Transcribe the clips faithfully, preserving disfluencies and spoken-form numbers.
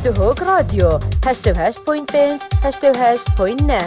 دهوك راديو هشت و هشت بوینت پنج هشت و هشت بوینت نه.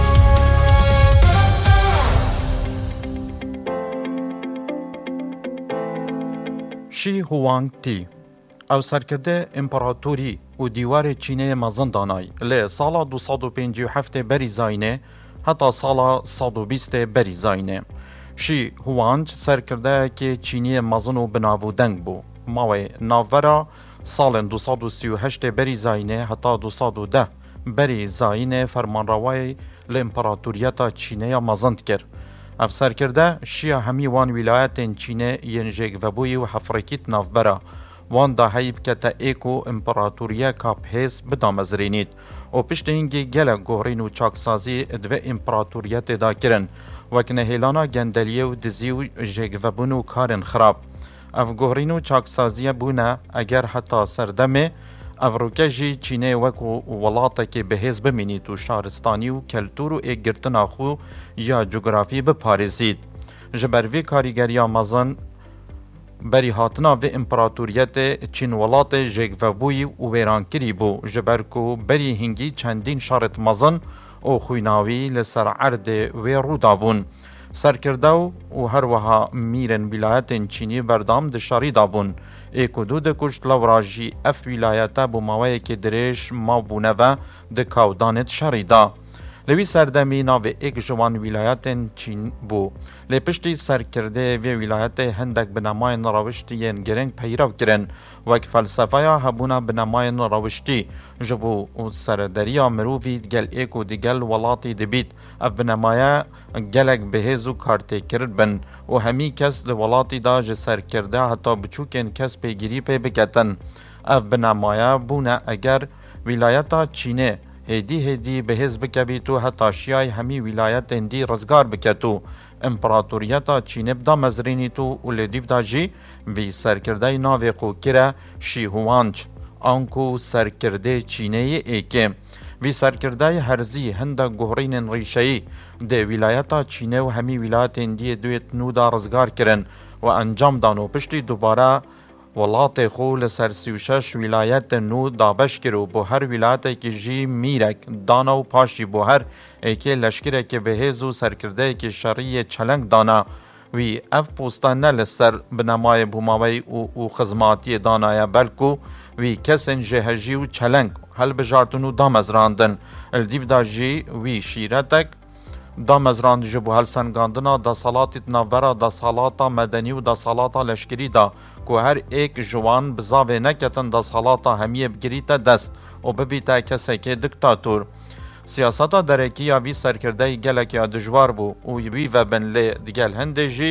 شی هوانگ تی او سرکرده امپراتوری و دیوار چینه مزن دانای لی سالا دو ساد و پنج و هفت بری زاینه حتی سالا ساد و بیست بری زاینه. شی هوانگ سرکرده که چینی مزن و بناو دنگ بو ماوی ناورا سال دو ساد و سی و هشت بری زاینه حتی دو ساد و ده بری زاینه فرمانروای لی امپراتوریتا چینه مزند کرد. اف سرکرده شیعه همی وان ولایت چینه ینجیگ وبوی و حفرکیت نافبرا وان دا هیب که تا ایکو امپراتوریا کابهیز بدامزرینید و پشت اینگی گل گوهرین و چاکسازی دو امپراتوریت دا کرن وکنه هیلانا گندلیه و دزی و جیگ وبون و کارن خراب. اف گوهرین و چاکسازی بونه اگر حتی سردمه افروکه جی چینه وکو ولاتا که بهز بمینید و شهرستانی و کلتور و ایک گرتن آخو یا جغرافی بپارزید. جبروی کاریگری آمازن بری هاتنا و امپراتوریت چین ولات جگوبوی و ویرانکری بو جبرکو بری هنگی چندین شارت مزن و خویناوی لسر عرد و رودابون. سرکردو و هر وها میرن ولایت چینی بردام دشاری دابون. ایکو دو ده کشت لوراجی اف ولایتا بو ماوی که درش ما بونه و ده کودانت شاری دا. لوی سردمی ناو ایک جوان ولایت چین بو. لی پشتی سرکرده و ولایت هندک بنامای نراوشتی گرنگ پیرو کرن وک فلسفه هبونا بنامای نراوشتی جبو و سردریا مروفی گل ایکو دی گل ولاتی دبید اف بنامای گلک بهزو کارتی کرد بن و همی کس لی ولاتی دا جسر کرده حتی بچوکن کس پیگیری پی بکتن. اف بنامای بونا اگر ولایتا چینه هدی هدی بهز بکبی تو حتی شیای همی ولایت اندی رزگار بکتو امپراتوریتا چینه بدا مزرینی تو و لدیف دا جی وی سرکرده ناوی قو کرا شی هوانج آنکو سرکرده چینه ایکه وی سرکرده هرزی هنده گوهرین ریشهی ده ولایتا چینه و همی ولایت اندی دویت نو دا رزگار کرن و انجام دانو پشتی دوباره ولات خو لسر سی و شش ولایت نو دابش کرو بو هر ولایت که جی میرک دانا و پاشی بو هر ایکی لشکره که بهزو سرکرده که شریع چلنگ دانا وی اف پوستان لسر بنامای بوماوی و, و خزماتی دانایا بلکو وی کسن جهجی و چلنگ هل بجارتنو دامزراندن الدیف دا جی وی شیرتک دا مزراند جبو هل سنگاندنا دا صلاتت نوبرا دا صلاتا مدنی و دا صلاتا لشکری دا که هر ایک جوان بزاوه نکتن دا صلاتا همیه بگریتا دست و ببیتا کسی که دکتاتور. سیاستا درکی یا وی سرکرده گلک یا دجوار بو و وی و بن لی دگل هنده جی